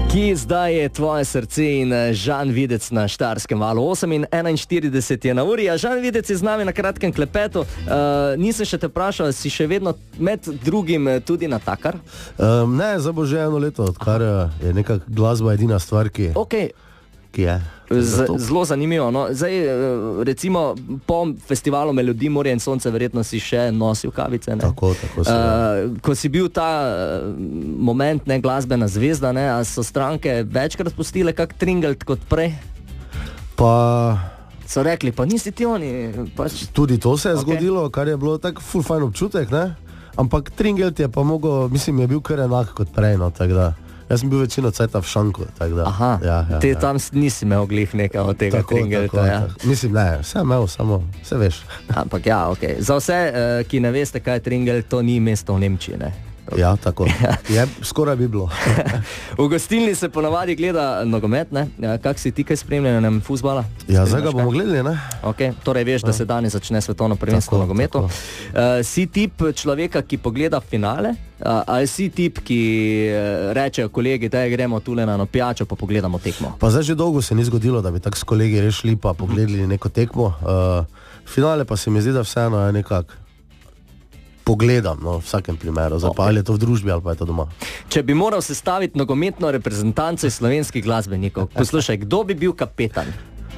Ki zdaj je tvoje srce in Žan Videc na Štajerskem valu. 8:41 je na uri, a Žan Videc je z nami na kratkem klepetu. Nisem še te vprašal, si še vedno med drugim tudi natakar? Ne, zdaj bo že eno leto, odkar je neka glasba edina stvar, ki je. Zelo zanimivo. No. Zdaj, recimo, po festivalu Melodij, Morje in sonce verjetno si še nosil kavice. Ne? Tako se ko si bil ta moment, ne, glasbena zvezda, ne, a so stranke večkrat pustile kak tringelt kot prej? So rekli, pa nisi ti oni. Tudi to se je zgodilo, kar je bilo tak ful fajn občutek, ne? Ampak tringelt je pa mogo, mislim, je bil kar enak kot prej, no, tako da. Jaz sem bil večino cajta v šanku, tako da. Aha, ti tam nisi imel glih nekaj od tega tringelta. Tako. Mislim, ne, vse imel, samo, vse veš. Ampak ja, okej. Za vse, ki ne veste, kaj je tringelt, to ni mesto v Nemčiji, ne? Ja, tako. Skoraj bi bilo. V gostilni se ponavadi gleda nogomet, ne? Kak si ti kaj spremljanjem fuzbala? Ja, zdaj ga bomo gledali, ne? Okay. Torej veš, da se danes začne svetovno prvenstvo v nogometu. Si tip človeka, ki pogleda finale? Ali si tip, ki rečejo kolegi, da gremo tule na pijačo pa pogledamo tekmo? Pa zdaj že dolgo se ni zgodilo, da bi tak s kolegi rešli pa pogledali neko tekmo. Finale pa se mi zdi, da vseeno je nekak pogledam, no, v vsakem primeru. Zdaj pa ali je to v družbi ali pa je to doma. Če bi moral sestaviti nogometno reprezentanco slovenskih glasbenikov, poslušaj, kdo bi bil kapetan?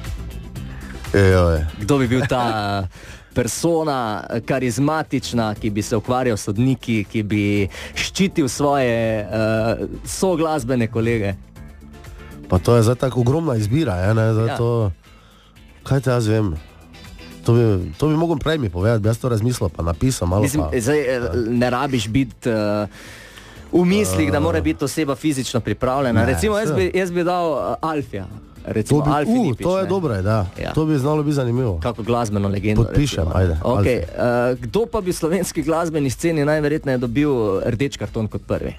Kdo bi bil ta persona, karizmatična, ki bi se ukvarjal s sodniki, ki bi ščitil svoje soglasbene kolege? Pa to je zdaj tako ogromna izbira, ne? Zdaj to, kaj te jaz vem? To bi mogel prej mi povedati, bi jaz to razmislil, pa napisal malo. Mislim, zdaj ne rabiš biti v mislih, da mora biti oseba fizično pripravljena. Recimo, jaz bi dal Alfija. Recimo, Alfi Lipič, to je dobro, da. Ja. To bi znalo biti zanimivo. Kako glasbeno legendo. Podpišem, ajde. Okay. Kdo pa bi v slovenski glasbeni sceni najverjetneje dobil rdeč karton kot prvi?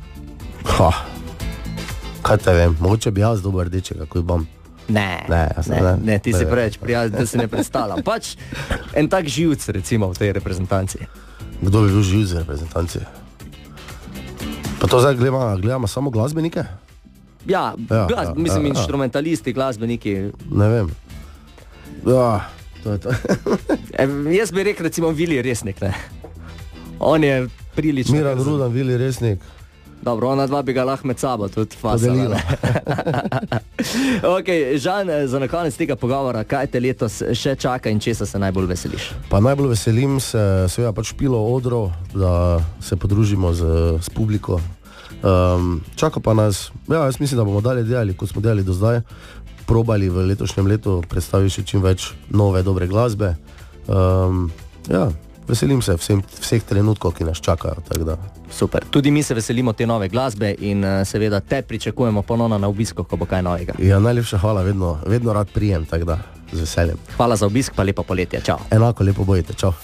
Kaj te vem, mogoče bi jaz dobil rdečega, kot bom. Ne, ti si preveč prijazen, da se ne predstavljam. Pač en tak živc, recimo, v tej reprezentanci. Kdo bi bil živc v reprezentanci? Pa to zdaj gledamo samo glasbenike? Ja, mislim, inštrumentalisti, glasbeniki. Ne vem. Ja, to je to. Jaz bi rekel, recimo, Vili Resnik, ne. On je prilično. Miran Rudan, Vili Resnik. Dobro, ona dva bi ga lahko med sabo tudi fasala. Ok, Žan, za na konec tega pogovora, kaj te letos še čaka in česa se najbolj veseliš? Pa najbolj veselim se, seveda pač pilo odrov, da se podružimo s publiko. Čaka pa nas, jaz mislim, da bomo dalje delali, kot smo delali do zdaj, probali v letošnjem letu predstaviti še čim več nove, dobre glasbe. Veselim se vseh trenutkov, ki nas čakajo. Super. Tudi mi se veselimo te nove glasbe in seveda te pričakujemo ponovno na obisku, ko bo kaj novega. Ja, najlepša hvala, vedno rad prijem, tako da z veseljem. Hvala za obisk, pa lepo poletje. Čau. Enako lepo bojite, čau.